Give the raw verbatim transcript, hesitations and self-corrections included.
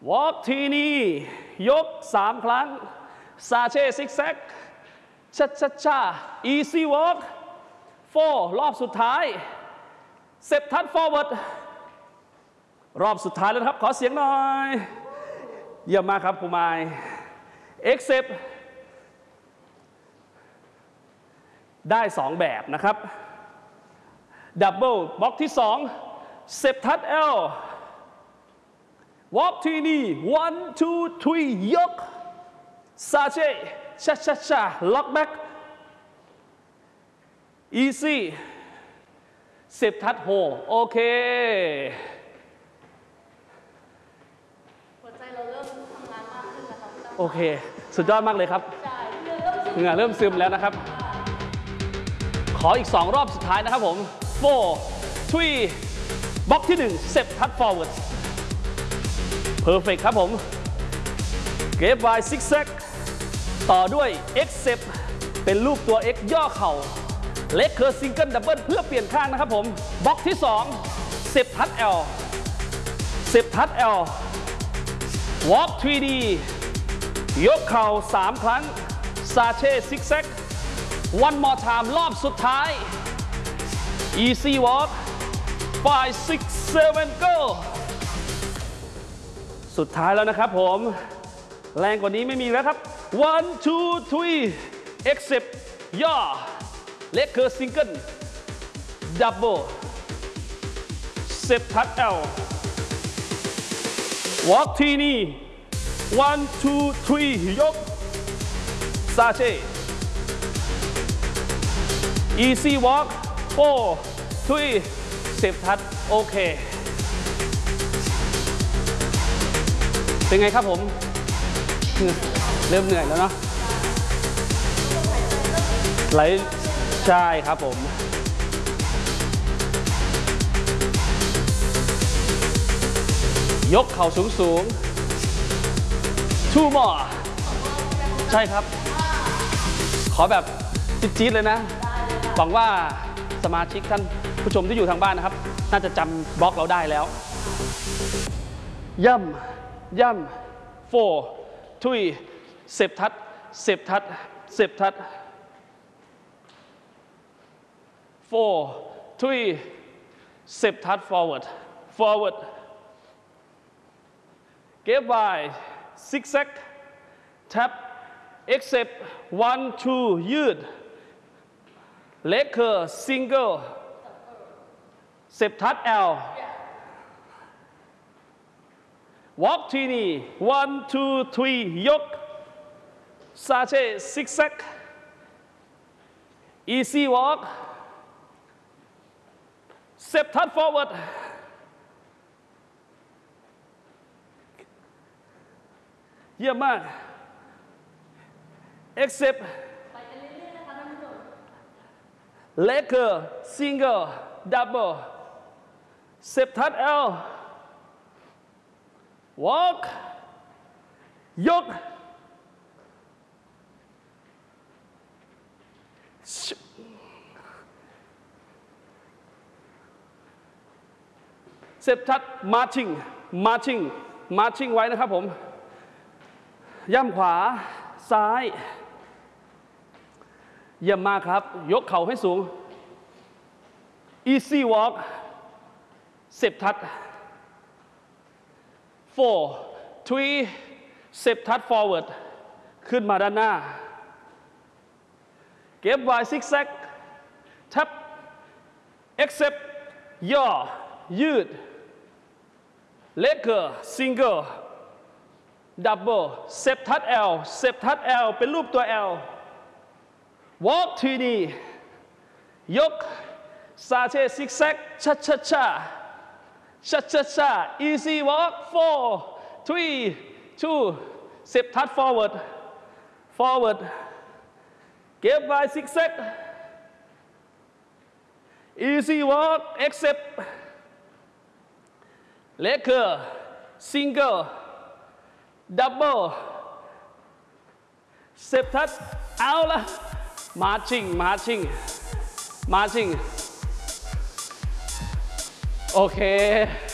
วอล์กทีนี่ยกสามครั้งซาเช่ซิกแซกชัดชัดชาอีซี่วอล์กโฟรอบสุดท้ายเซปทัดฟอร์เวิร์ดรอบสุดท้ายแล้วครับขอเสียงหน่อยเยี่ยมมากครับครูไมค์เอ็กเซปได้สองแบบนะครับดับเบิลบล็อกที่สองเซปทัดเอลวอล์กทีนี่ one two three ยกซาเช่ชาชาชาล็อกแบ็กอีซี่เซปทัดโฮโอเคหัวใจเราเริ่มทำงานมากขึ้นนะคะโอเคสุดยอดมากเลยครับเหงื่อเริ่มซึมแล้วนะครับขออีกสองรอบสุดท้ายนะครับผม four three บล็อกที่หนึ่งเซปทัด forward perfect ครับผมเก็บไว้ซิกแซกต่อด้วย X เซปเป็นรูปตัว X ย่อเข่าเล็กเคอร์ซิงเกิลดับเบิลเพื่อเปลี่ยนข้างนะครับผมบล็อกที่สองเซปทัด L เซปทัด L Walk ทรี ดี ยกเข่าสามครั้งซาเช่ซิกแซก one more time รอบสุดท้าย easy walk five six seven go สุดท้ายแล้วนะครับผมแรงกว่านี้ไม่มีแล้วครับ one two three except ย่อเล็กเคอร์ซิงเกิลดับเบิลเซปทัด L Walk ที่นี่ one two three ยกซาเช่ easy walk four three เซปทัดโอเคเป็นไงครับผมเริ่มเหนื่อยแล้วเนาะไหลใช่ครับผมยกเข่าสูงสูง two more ใช่ครับขอแบบจี๊ดๆเลยนะหวังว่าสมาชิกท่านผู้ชมที่อยู่ทางบ้านนะครับน่าจะจำบล็อกเราได้แล้วย่ำย่ำ four three เซปทัดเซปทัดเซปทัด four three เซปทัด forward forward เก็บไว้ซิกแซก tap except one two ยืดเล็กเคอร์ single เซปทัด L Walk ที่นี่ one two three ยกซาเช่ซิกแซก easy walk เซปทัด forward เยี่ยมมาก except เล็กเกอร์ single double เซปทัด L walk ยกเซปทัด marching marching marching ไว้นะครับผมย่ำขวาซ้ายเยี่ยมมากครับยกเข่าให้สูง easy walk เซปทัดfour three เซปทัด forward ขึ้นมาด้านหน้าเก็บไว้ซิกแซก tap except ย่อยืดเล็กเกอร์ single double เซปทัด L เซปทัด L เป็นรูปตัว L walk ทีนี่ยกซาเช่ซิกแซกชาชาชาชาชาชา easy walk four three two เซปทัด forward forward เก็บไว้ซิกแซก easy walk except เล็กเกอร์ single double เซปทัดเอาละ marching marching marching โอเค